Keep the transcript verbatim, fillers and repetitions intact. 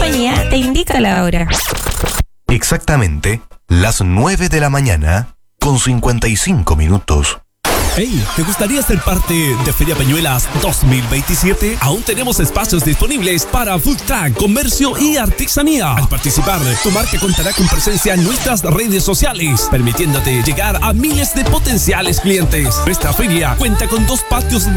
compañía te indica la hora. Exactamente las nueve de la mañana con cincuenta y cinco minutos. Hey, ¿te gustaría ser parte de Feria Peñuelas dos mil veintisiete? Aún tenemos espacios disponibles para food truck, comercio y artesanía. Al participar, tu marca contará con presencia en nuestras redes sociales, permitiéndote llegar a miles de potenciales clientes. Esta feria cuenta con dos patios